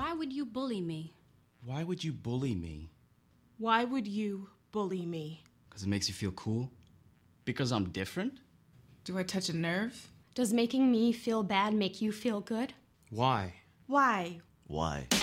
Why would you bully me? Why would you bully me? Why would you bully me? Because it makes you feel cool? Because I'm different? Do I touch a nerve? Does making me feel bad make you feel good? Why? Why? Why?